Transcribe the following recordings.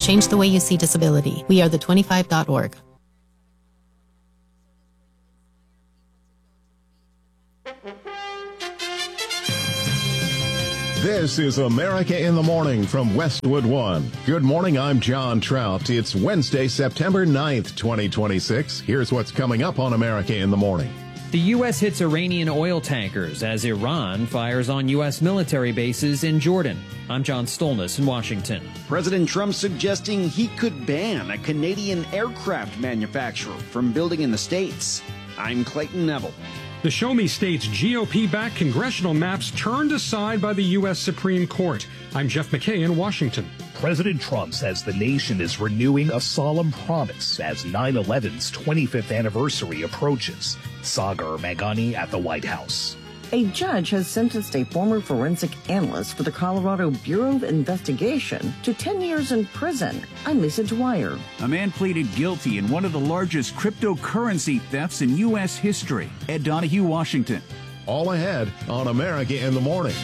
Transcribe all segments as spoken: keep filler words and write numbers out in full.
Change the way you see disability. We are the twenty-five dot org. This is America in the Morning from Westwood One. Good morning, I'm John Trout. It's Wednesday, September ninth, twenty twenty-six. Here's what's coming up on America in the Morning. The U S hits Iranian oil tankers as Iran fires on U S military bases in Jordan. I'm John Stolnis in Washington. President Trump suggesting he could ban a Canadian aircraft manufacturer from building in the States. I'm Clayton Neville. The Show Me State's G O P-backed congressional maps turned aside by the U S Supreme Court. I'm Jeff McKay in Washington. President Trump says the nation is renewing a solemn promise as nine eleven's twenty-fifth anniversary approaches. Sagar Meghani at the White House. A judge has sentenced a former forensic analyst for the Colorado Bureau of Investigation to ten years in prison. I'm Lisa Dwyer. A man pleaded guilty in one of the largest cryptocurrency thefts in U S history. Ed Donahue, Washington. All ahead on America in the Morning.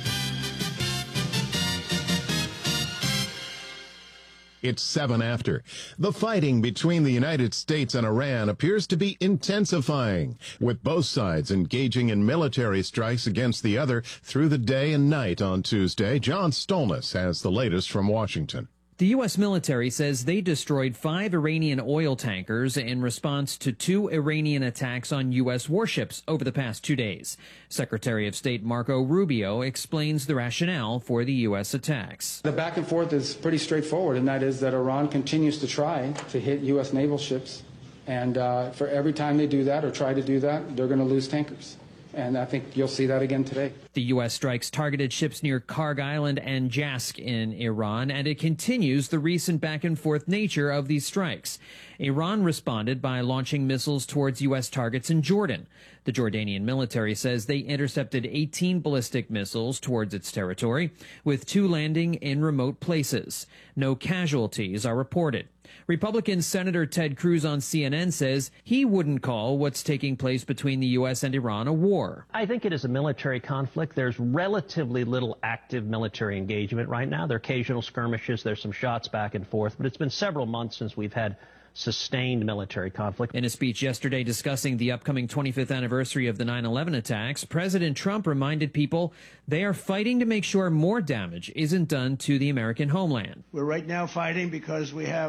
It's seven after. The fighting between the United States and Iran appears to be intensifying, with both sides engaging in military strikes against the other through the day and night on Tuesday. John Stolnis has the latest from Washington. The U S military says they destroyed five Iranian oil tankers in response to two Iranian attacks on U S warships over the past two days. Secretary of State Marco Rubio explains the rationale for the U S attacks. The back and forth is pretty straightforward, and that is that Iran continues to try to hit U S naval ships. And uh, for every time they do that or try to do that, they're going to lose tankers. And I think you'll see that again today. The U S strikes targeted ships near Karg Island and Jask in Iran, and it continues the recent back-and-forth nature of these strikes. Iran responded by launching missiles towards U S targets in Jordan. The Jordanian military says they intercepted eighteen ballistic missiles towards its territory, with two landing in remote places. No casualties are reported. Republican Senator Ted Cruz on C N N says he wouldn't call what's taking place between the U S and Iran a war. I think it is a military conflict. There's relatively little active military engagement right now. There are occasional skirmishes. There's some shots back and forth. But it's been several months since we've had sustained military conflict. In a speech yesterday discussing the upcoming twenty-fifth anniversary of the nine eleven attacks, President Trump reminded people they are fighting to make sure more damage isn't done to the American homeland. We're right now fighting because we have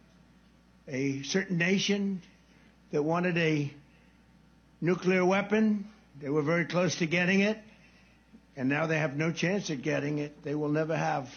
a certain nation that wanted a nuclear weapon. They were very close to getting it, and now they have no chance at getting it. They will never have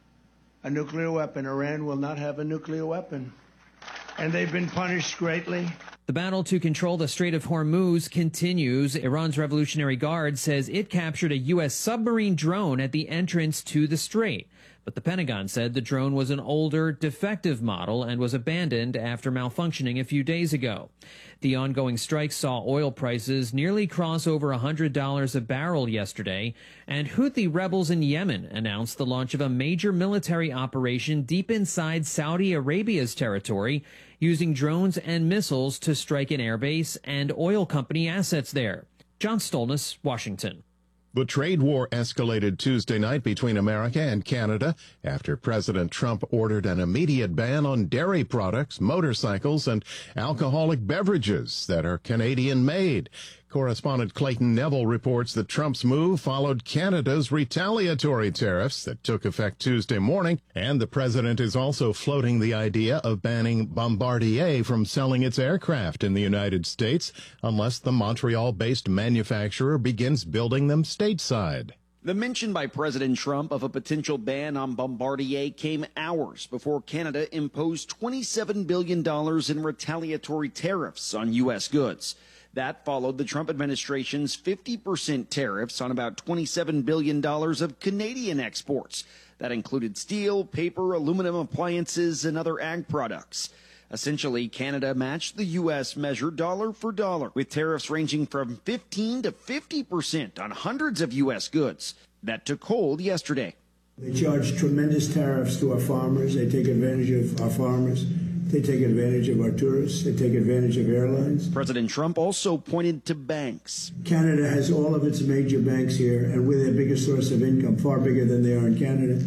a nuclear weapon. Iran will not have a nuclear weapon, and they've been punished greatly. The battle to control the Strait of Hormuz continues. Iran's Revolutionary Guard says it captured a U S submarine drone at the entrance to the strait. But the Pentagon said the drone was an older, defective model and was abandoned after malfunctioning a few days ago. The ongoing strike saw oil prices nearly cross over one hundred dollars a barrel yesterday, and Houthi rebels in Yemen announced the launch of a major military operation deep inside Saudi Arabia's territory, using drones and missiles to strike an airbase and oil company assets there. John Stolnis, Washington. The trade war escalated Tuesday night between America and Canada after President Trump ordered an immediate ban on dairy products, motorcycles, and alcoholic beverages that are Canadian-made. Correspondent Clayton Neville reports that Trump's move followed Canada's retaliatory tariffs that took effect Tuesday morning, and the president is also floating the idea of banning Bombardier from selling its aircraft in the United States unless the Montreal-based manufacturer begins building them stateside. The mention by President Trump of a potential ban on Bombardier came hours before Canada imposed twenty-seven billion dollars in retaliatory tariffs on U S goods. That followed the Trump administration's fifty percent tariffs on about twenty-seven billion dollars of Canadian exports. That included steel, paper, aluminum appliances, and other ag products. Essentially, Canada matched the U S measure dollar for dollar, with tariffs ranging from fifteen to fifty percent on hundreds of U S goods. That took hold yesterday. They charge tremendous tariffs to our farmers. They take advantage of our farmers. They take advantage of our tourists. They take advantage of airlines. President Trump also pointed to banks. Canada has all of its major banks here, and we're their biggest source of income, far bigger than they are in Canada.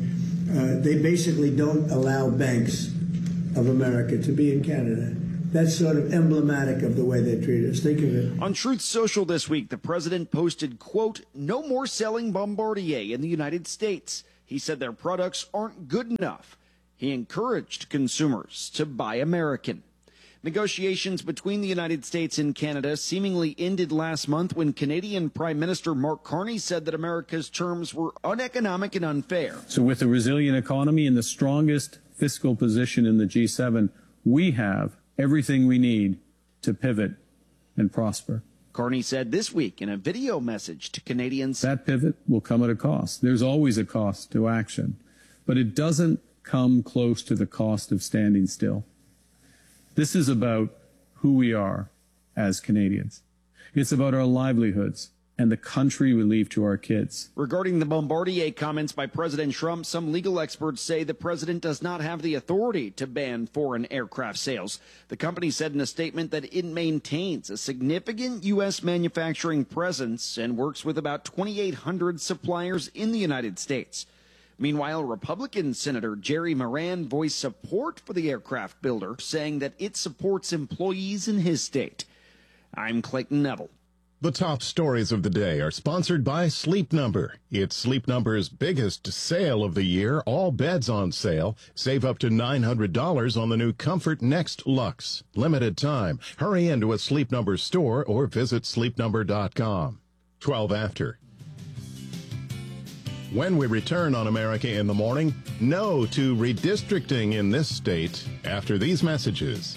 Uh, they basically don't allow banks of America to be in Canada. That's sort of emblematic of the way they treat us. Think of it. On Truth Social this week, the president posted, quote, "No more selling Bombardier in the United States." He said their products aren't good enough. He encouraged consumers to buy American. Negotiations between the United States and Canada seemingly ended last month when Canadian Prime Minister Mark Carney said that America's terms were uneconomic and unfair. So with a resilient economy and the strongest fiscal position in the G seven, we have everything we need to pivot and prosper. Carney said this week in a video message to Canadians, that pivot will come at a cost. There's always a cost to action, but it doesn't come close to the cost of standing still. This is about who we are as Canadians. It's about our livelihoods and the country we leave to our kids. Regarding the Bombardier comments by President Trump, some legal experts say the president does not have the authority to ban foreign aircraft sales. The company said in a statement that it maintains a significant U S manufacturing presence and works with about twenty-eight hundred suppliers in the United States. Meanwhile, Republican Senator Jerry Moran voiced support for the aircraft builder, saying that it supports employees in his state. I'm Clayton Neville. The top stories of the day are sponsored by Sleep Number. It's Sleep Number's biggest sale of the year. All beds on sale. Save up to nine hundred dollars on the new Comfort Next Luxe. Limited time. Hurry into a Sleep Number store or visit sleep number dot com. twelve after. When we return on America in the Morning, no to redistricting in this state after these messages.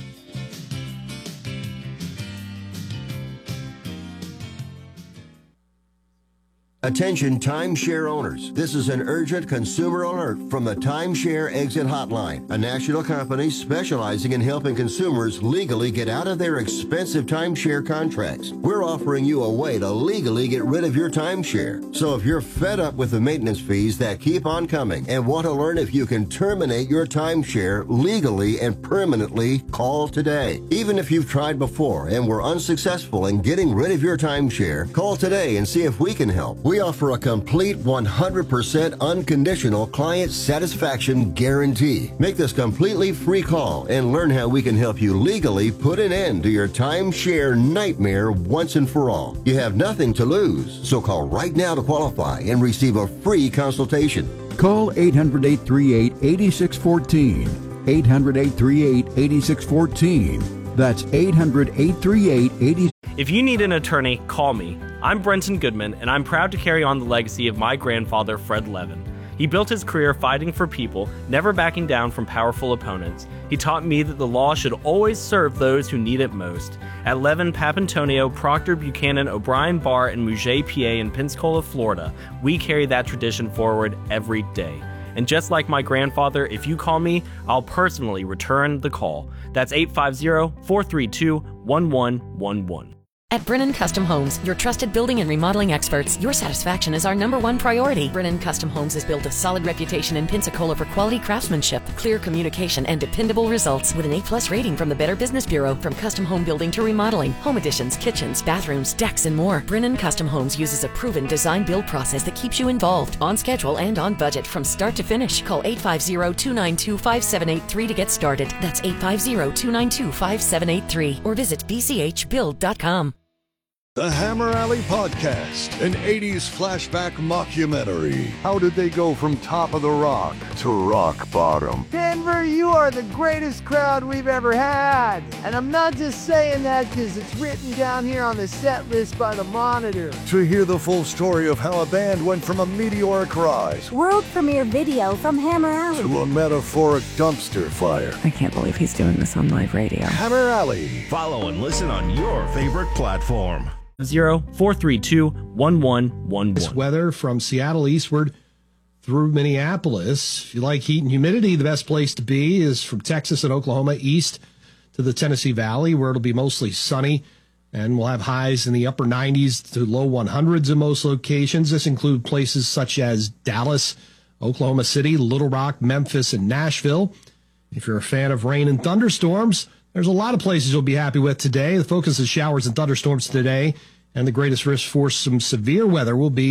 Attention timeshare owners. This is an urgent consumer alert from the Timeshare Exit Hotline, a national company specializing in helping consumers legally get out of their expensive timeshare contracts. We're offering you a way to legally get rid of your timeshare. So if you're fed up with the maintenance fees that keep on coming and want to learn if you can terminate your timeshare legally and permanently, call today. Even if you've tried before and were unsuccessful in getting rid of your timeshare, call today and see if we can help. We offer a complete one hundred percent unconditional client satisfaction guarantee. Make this completely free call and learn how we can help you legally put an end to your timeshare nightmare once and for all. You have nothing to lose, so call right now to qualify and receive a free consultation. Call eight hundred, eight three eight, eight six one four. eight hundred, eight three eight, eight six one four. That's eight hundred, eight three eight, eight six one four. If you need an attorney, call me. I'm Brenton Goodman, and I'm proud to carry on the legacy of my grandfather, Fred Levin. He built his career fighting for people, never backing down from powerful opponents. He taught me that the law should always serve those who need it most. At Levin, Papantonio, Proctor, Buchanan, O'Brien, Barr, and Mugay P A in Pensacola, Florida, we carry that tradition forward every day. And just like my grandfather, if you call me, I'll personally return the call. That's eight five zero, four three two, one one one one. At Brennan Custom Homes, your trusted building and remodeling experts, your satisfaction is our number one priority. Brennan Custom Homes has built a solid reputation in Pensacola for quality craftsmanship, clear communication, and dependable results with an A plus rating from the Better Business Bureau. From custom home building to remodeling, home additions, kitchens, bathrooms, decks, and more, Brennan Custom Homes uses a proven design-build process that keeps you involved, on schedule, and on budget from start to finish. Call eight five zero, two nine two, five seven eight three to get started. That's eight five zero, two nine two, five seven eight three. Or visit b c h build dot com. The Hammer Alley Podcast, an eighties flashback mockumentary. How did they go from top of the rock to rock bottom? Denver, you are the greatest crowd we've ever had. And I'm not just saying that because it's written down here on the set list by the Monitor. To hear the full story of how a band went from a meteoric rise, world premiere video from Hammer Alley, to a metaphoric dumpster fire. I can't believe he's doing this on live radio. Hammer Alley. Follow and listen on your favorite platform. Zero four three two one one one one. This weather from Seattle eastward through Minneapolis. If you like heat and humidity, the best place to be is from Texas and Oklahoma east to the Tennessee Valley, where it'll be mostly sunny, and we'll have highs in the upper nineties to low hundreds in most locations. This includes places such as Dallas, Oklahoma City, Little Rock, Memphis, and Nashville. If you're a fan of rain and thunderstorms, there's a lot of places you'll be happy with today. The focus is showers and thunderstorms today, and the greatest risk for some severe weather will be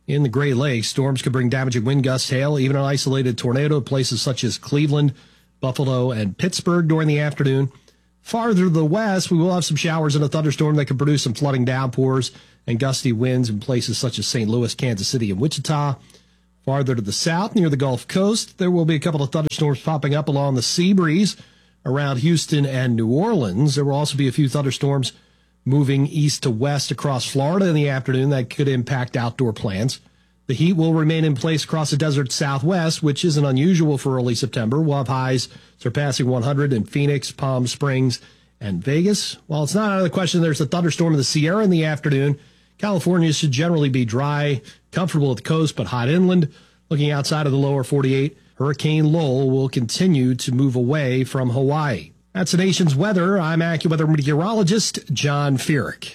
in the Great Lakes. Storms could bring damaging wind gusts, hail, even an isolated tornado in places such as Cleveland, Buffalo, and Pittsburgh during the afternoon. Farther to the west, we will have some showers and a thunderstorm that could produce some flooding downpours and gusty winds in places such as Saint Louis, Kansas City, and Wichita. Farther to the south, near the Gulf Coast, there will be a couple of thunderstorms popping up along the sea breeze around Houston and New Orleans. There will also be a few thunderstorms moving east to west across Florida in the afternoon that could impact outdoor plans. The heat will remain in place across the desert southwest, which isn't unusual for early September. We'll have highs surpassing one hundred in Phoenix, Palm Springs, and Vegas. While it's not out of the question there's a thunderstorm in the Sierra in the afternoon, California should generally be dry, comfortable at the coast, but hot inland. Looking outside of the lower forty-eight, Hurricane Lowell will continue to move away from Hawaii. That's the nation's weather. I'm AccuWeather meteorologist John Feerick.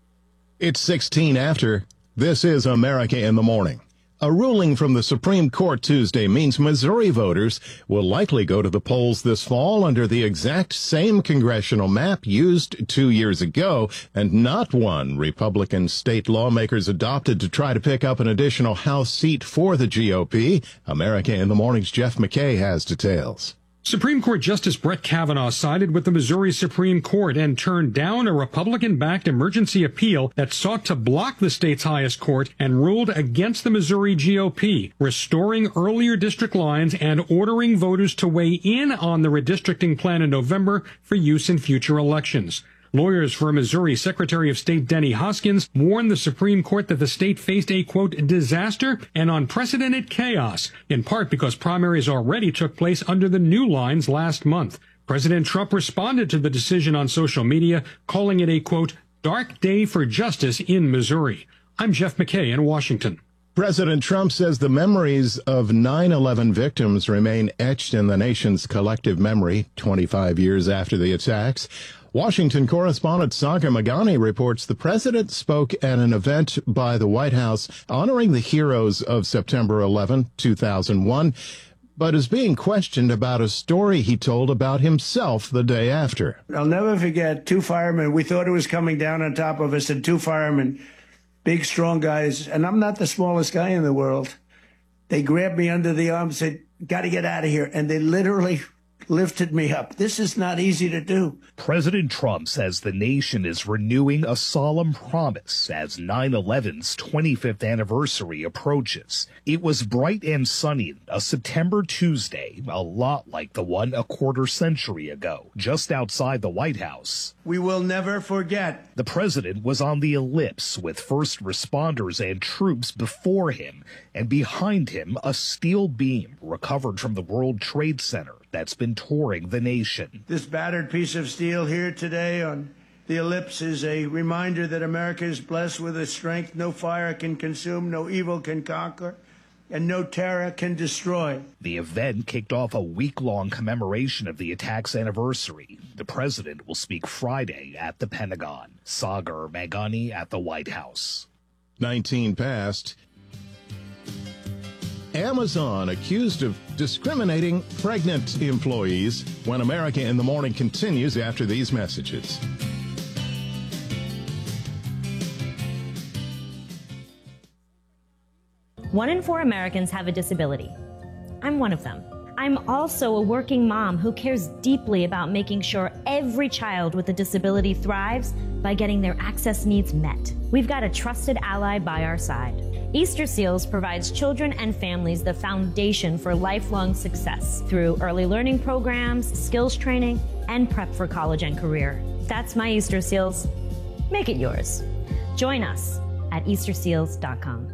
It's sixteen after. This is America in the Morning. A ruling from the Supreme Court Tuesday means Missouri voters will likely go to the polls this fall under the exact same congressional map used two years ago, and not one Republican state lawmakers adopted to try to pick up an additional House seat for the G O P. America in the Morning's Jeff McKay has details. Supreme Court Justice Brett Kavanaugh sided with the Missouri Supreme Court and turned down a Republican-backed emergency appeal that sought to block the state's highest court and ruled against the Missouri G O P, restoring earlier district lines and ordering voters to weigh in on the redistricting plan in November for use in future elections. Lawyers for Missouri Secretary of State Denny Hoskins warned the Supreme Court that the state faced a, quote, disaster and unprecedented chaos, in part because primaries already took place under the new lines last month. President Trump responded to the decision on social media, calling it a, quote, dark day for justice in Missouri. I'm Jeff McKay in Washington. President Trump says the memories of nine eleven victims remain etched in the nation's collective memory twenty-five years after the attacks. Washington correspondent Sagar Meghani reports the president spoke at an event by the White House honoring the heroes of September eleventh, two thousand one, but is being questioned about a story he told about himself the day after. I'll never forget two firemen. We thought it was coming down on top of us, and two firemen, big, strong guys, and I'm not the smallest guy in the world. They grabbed me under the arm and said, got to get out of here, and they literally lifted me up. This is not easy to do. President Trump says the nation is renewing a solemn promise as nine eleven's twenty-fifth anniversary approaches. It was bright and sunny, a September Tuesday, a lot like the one a quarter century ago, just outside the White House. We will never forget. The president was on the ellipse with first responders and troops before him, and behind him a steel beam recovered from the World Trade Center that's been touring the nation. This battered piece of steel here today on the ellipse is a reminder that America is blessed with a strength no fire can consume, no evil can conquer, and no terror can destroy. The event kicked off a week-long commemoration of the attack's anniversary. The president will speak Friday at the Pentagon. Sagar Meghani at the White House. nineteen past. Amazon accused of discriminating pregnant employees. When America in the Morning continues after these messages. One in four Americans have a disability. I'm one of them. I'm also a working mom who cares deeply about making sure every child with a disability thrives by getting their access needs met. We've got a trusted ally by our side. Easter Seals provides children and families the foundation for lifelong success through early learning programs, skills training, and prep for college and career. That's my Easter Seals. Make it yours. Join us at Easter Seals dot com.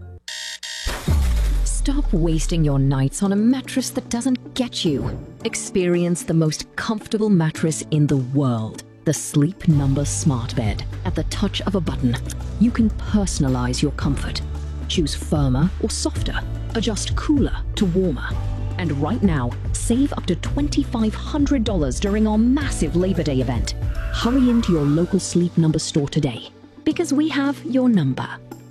Stop wasting your nights on a mattress that doesn't get you. Experience the most comfortable mattress in the world. The Sleep Number Smart Bed. At the touch of a button, you can personalize your comfort. Choose firmer or softer. Adjust cooler to warmer. And right now, save up to twenty-five hundred dollars during our massive Labor Day event. Hurry into your local Sleep Number store today, because we have your number.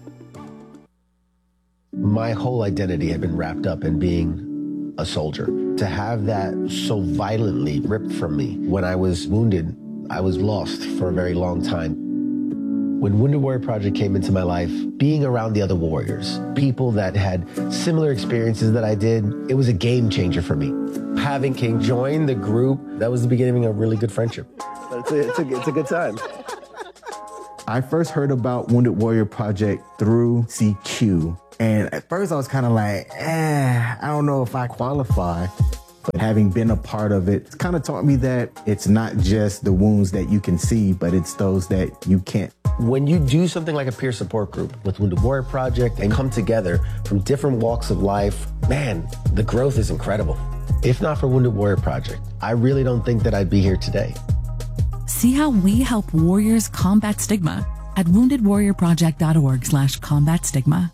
My whole identity had been wrapped up in being a soldier. To have that so violently ripped from me when I was wounded, I was lost for a very long time. When Wounded Warrior Project came into my life, being around the other warriors, people that had similar experiences that I did, it was a game changer for me. Having King join the group, that was the beginning of a really good friendship. But it's a, it's a, it's a good time. I first heard about Wounded Warrior Project through C Q. And at first I was kind of like, eh, I don't know if I qualify. But having been a part of it, it's kind of taught me that it's not just the wounds that you can see, but it's those that you can't. When you do something like a peer support group with Wounded Warrior Project and come together from different walks of life, man, the growth is incredible. If not for Wounded Warrior Project, I really don't think that I'd be here today. See how we help warriors combat stigma at wounded warrior project dot org slash combat stigma.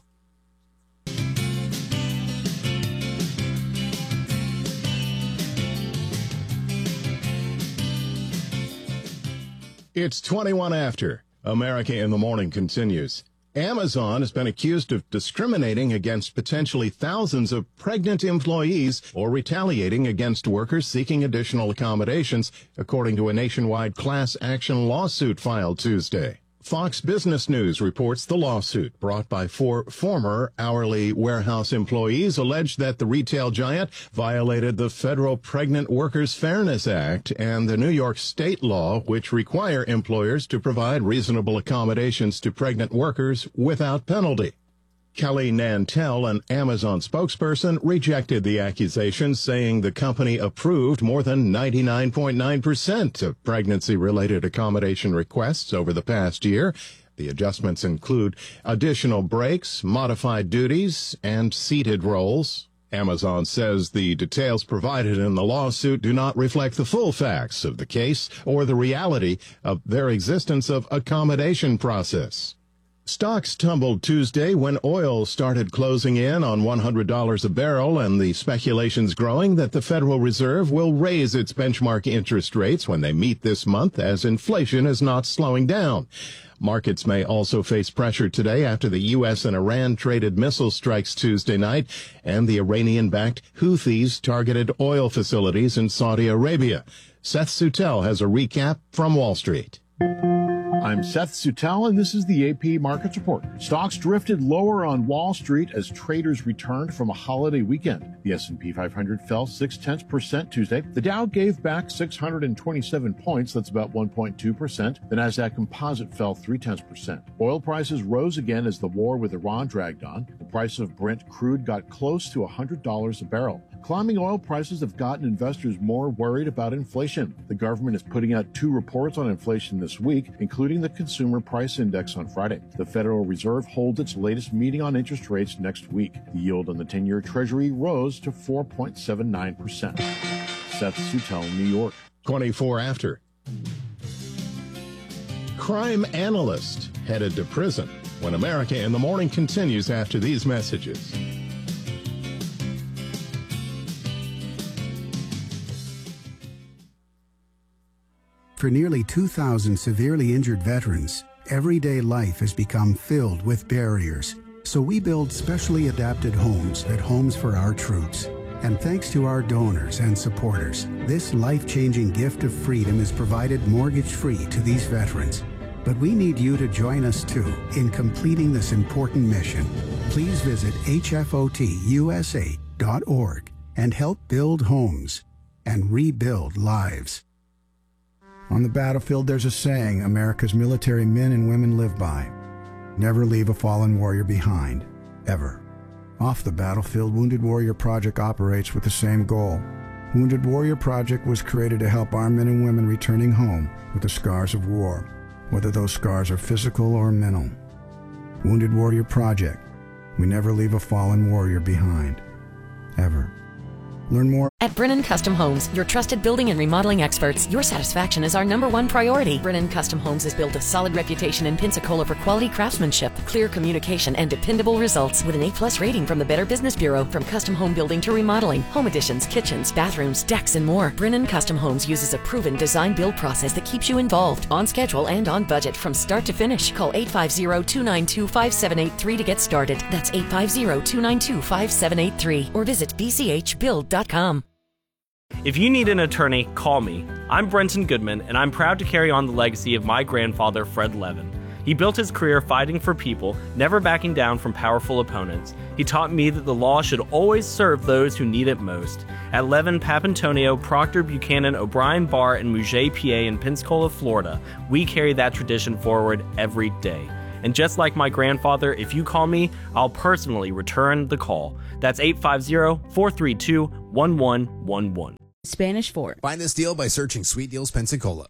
It's twenty-one after. America in the Morning continues. Amazon has been accused of discriminating against potentially thousands of pregnant employees or retaliating against workers seeking additional accommodations, according to a nationwide class action lawsuit filed Tuesday. Fox Business News reports the lawsuit, brought by four former hourly warehouse employees, alleged that the retail giant violated the Federal Pregnant Workers Fairness Act and the New York state law, which require employers to provide reasonable accommodations to pregnant workers without penalty. Kelly Nantel, an Amazon spokesperson, rejected the accusations, saying the company approved more than ninety-nine point nine percent of pregnancy-related accommodation requests over the past year. The adjustments include additional breaks, modified duties, and seated roles. Amazon says the details provided in the lawsuit do not reflect the full facts of the case or the reality of their existence of accommodation process. Stocks tumbled Tuesday when oil started closing in on one hundred dollars a barrel, and the speculation's growing that the Federal Reserve will raise its benchmark interest rates when they meet this month, as inflation is not slowing down. Markets may also face pressure today after the U S and Iran traded missile strikes Tuesday night, and the Iranian-backed Houthis targeted oil facilities in Saudi Arabia. Seth Sutel has a recap from Wall Street. I'm Seth Sutel, and this is the A P Markets Report. Stocks drifted lower on Wall Street as traders returned from a holiday weekend. The S and P five hundred fell six tenths percent Tuesday. The Dow gave back six hundred twenty-seven points, that's about one point two percent. The Nasdaq Composite fell three tenths percent. Oil prices rose again as the war with Iran dragged on. The price of Brent crude got close to one hundred dollars a barrel. Climbing oil prices have gotten investors more worried about inflation. The government is putting out two reports on inflation this week, including the Consumer Price Index on Friday. The Federal Reserve holds its latest meeting on interest rates next week. The yield on the ten-year Treasury rose to four point seven nine percent. Seth Sutel, New York. twenty-four after. Crime analyst headed to prison when America in the Morning continues after these messages. For nearly two thousand severely injured veterans, everyday life has become filled with barriers. So we build specially adapted homes at Homes for Our Troops. And thanks to our donors and supporters, this life-changing gift of freedom is provided mortgage-free to these veterans. But we need you to join us too in completing this important mission. Please visit H F O T U S A dot org and help build homes and rebuild lives. On the battlefield, there's a saying America's military men and women live by. Never leave a fallen warrior behind, ever. Off the battlefield, Wounded Warrior Project operates with the same goal. Wounded Warrior Project was created to help our men and women returning home with the scars of war, whether those scars are physical or mental. Wounded Warrior Project. We never leave a fallen warrior behind, ever. Learn more. At Brennan Custom Homes, your trusted building and remodeling experts, your satisfaction is our number one priority. Brennan Custom Homes has built a solid reputation in Pensacola for quality craftsmanship, clear communication, and dependable results with an A plus rating from the Better Business Bureau. From custom home building to remodeling, home additions, kitchens, bathrooms, decks, and more, Brennan Custom Homes uses a proven design-build process that keeps you involved, on schedule, and on budget from start to finish. Call eight five zero, two nine two, five seven eight three to get started. That's eight five zero, two nine two, five seven eight three. Or visit b c h build dot com. If you need an attorney, call me. I'm Brenton Goodman, and I'm proud to carry on the legacy of my grandfather, Fred Levin. He built his career fighting for people, never backing down from powerful opponents. He taught me that the law should always serve those who need it most. At Levin, Papantonio, Proctor, Buchanan, O'Brien, Barr, and Mugay P A in Pensacola, Florida, we carry that tradition forward every day. And just like my grandfather, if you call me, I'll personally return the call. That's eight five zero, four three two, one one one one. Spanish for. Find this deal by searching Sweet Deals Pensacola.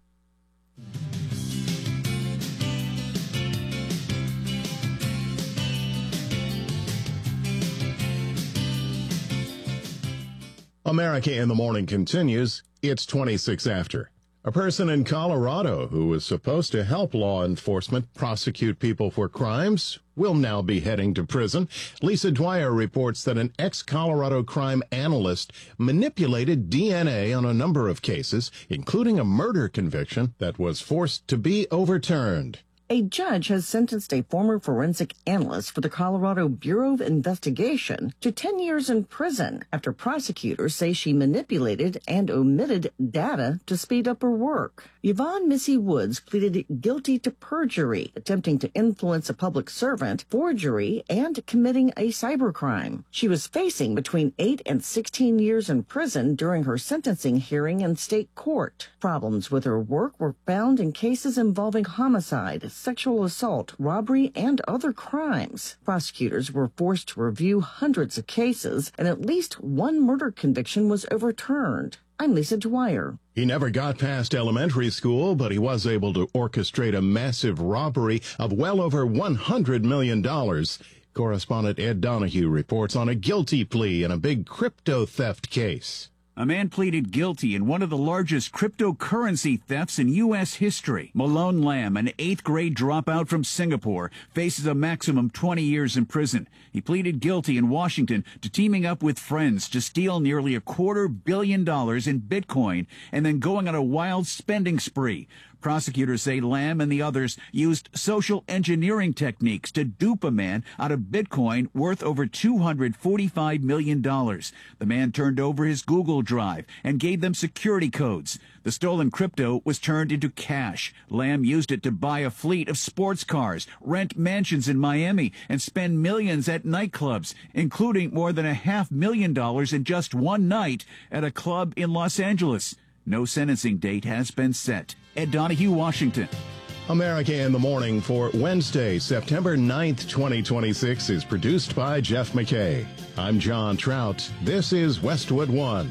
America in the Morning continues. It's twenty-six after. A person in Colorado who was supposed to help law enforcement prosecute people for crimes will now be heading to prison. Lisa Dwyer reports that an ex-Colorado crime analyst manipulated D N A on a number of cases, including a murder conviction that was forced to be overturned. A judge has sentenced a former forensic analyst for the Colorado Bureau of Investigation to ten years in prison after prosecutors say she manipulated and omitted data to speed up her work. Yvonne Missy Woods pleaded guilty to perjury, attempting to influence a public servant, forgery, and committing a cybercrime. She was facing between eight and sixteen years in prison during her sentencing hearing in state court. Problems with her work were found in cases involving homicide, sexual assault, robbery, and other crimes. Prosecutors were forced to review hundreds of cases, and at least one murder conviction was overturned. I'm Lisa Dwyer. He never got past elementary school, but he was able to orchestrate a massive robbery of well over one hundred million dollars. Correspondent Ed Donahue reports on a guilty plea in a big crypto theft case. A man pleaded guilty in one of the largest cryptocurrency thefts in U S history. Malone Lamb, an eighth grade dropout from Singapore, faces a maximum twenty years in prison. He pleaded guilty in Washington to teaming up with friends to steal nearly a quarter billion dollars in Bitcoin and then going on a wild spending spree. Prosecutors say Lamb and the others used social engineering techniques to dupe a man out of Bitcoin worth over two hundred forty-five million dollars. The man turned over his Google Drive and gave them security codes. The stolen crypto was turned into cash. Lamb used it to buy a fleet of sports cars, rent mansions in Miami, and spend millions at nightclubs, including more than a half million dollars in just one night at a club in Los Angeles. No sentencing date has been set. Ed Donahue, Washington. America in the Morning for Wednesday, September ninth, twenty twenty-six is produced by Jeff McKay. I'm John Trout. This is Westwood One.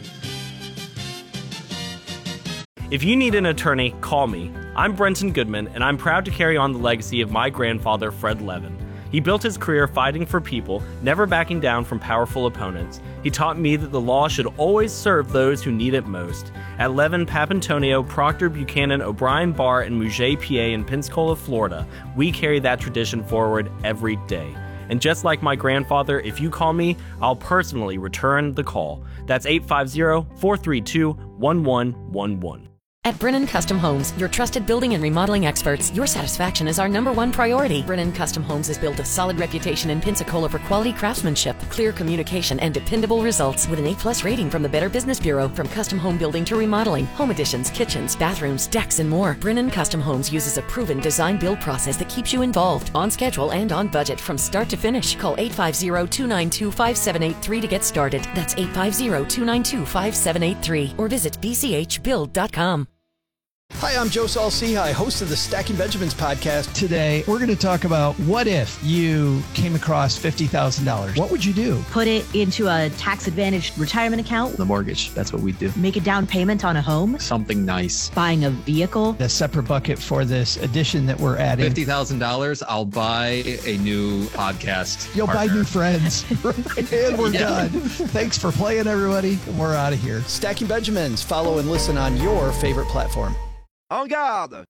If you need an attorney, call me. I'm Brenton Goodman, and I'm proud to carry on the legacy of my grandfather, Fred Levin. He built his career fighting for people, never backing down from powerful opponents. He taught me that the law should always serve those who need it most. At Levin, Papantonio, Proctor, Buchanan, O'Brien, Barr, and Mugay P A in Pensacola, Florida, we carry that tradition forward every day. And just like my grandfather, if you call me, I'll personally return the call. That's eight five zero, four three two, one one one one. At Brennan Custom Homes, your trusted building and remodeling experts, your satisfaction is our number one priority. Brennan Custom Homes has built a solid reputation in Pensacola for quality craftsmanship, clear communication, and dependable results with an A plus rating from the Better Business Bureau. From custom home building to remodeling, home additions, kitchens, bathrooms, decks, and more, Brennan Custom Homes uses a proven design-build process that keeps you involved, on schedule, and on budget from start to finish. Call eight five zero, two nine two, five seven eight three to get started. That's eight five zero, two nine two, five seven eight three or visit b c h build dot com. Hi, I'm Joe Saul-Sehy, host of the Stacking Benjamins podcast. Today, we're going to talk about what if you came across fifty thousand dollars. What would you do? Put it into a tax-advantaged retirement account. The mortgage, that's what we do. Make a down payment on a home. Something nice. Buying a vehicle. A separate bucket for this addition that we're adding. fifty thousand dollars, I'll buy a new podcast You'll partner. buy new friends. And we're Yeah. done. Thanks for playing, everybody. We're out of here. Stacking Benjamins. Follow and listen on your favorite platform. En garde!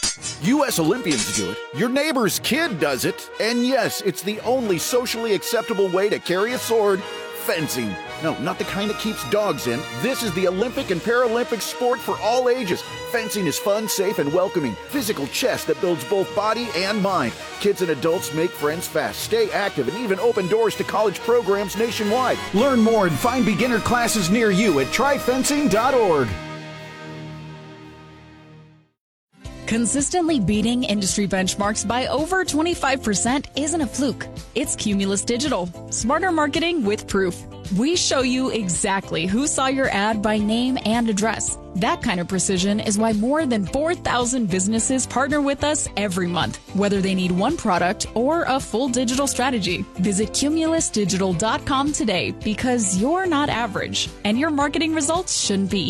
U S Olympians do it, your neighbor's kid does it, and yes, it's the only socially acceptable way to carry a sword, fencing. No, not the kind that keeps dogs in. This is the Olympic and Paralympic sport for all ages. Fencing is fun, safe, and welcoming. Physical chess that builds both body and mind. Kids and adults make friends fast, stay active, and even open doors to college programs nationwide. Learn more and find beginner classes near you at try fencing dot org. Consistently beating industry benchmarks by over twenty-five percent isn't a fluke. It's Cumulus Digital. Smarter marketing with proof. We show you exactly who saw your ad by name and address. That kind of precision is why more than four thousand businesses partner with us every month, whether they need one product or a full digital strategy. Visit cumulus digital dot com today because you're not average and your marketing results shouldn't be